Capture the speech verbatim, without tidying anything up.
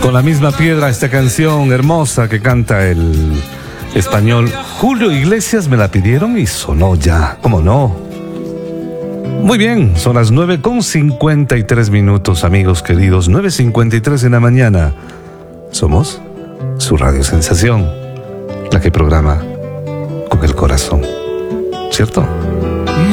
Con la misma piedra, esta canción hermosa que canta el español Julio Iglesias, me la pidieron y sonó ya, ¿cómo no? Muy bien, son las nueve con cincuenta y tres minutos, amigos queridos, nueve cincuenta y tres en la mañana. Somos su Radio Sensación, la que programa con el corazón, ¿cierto?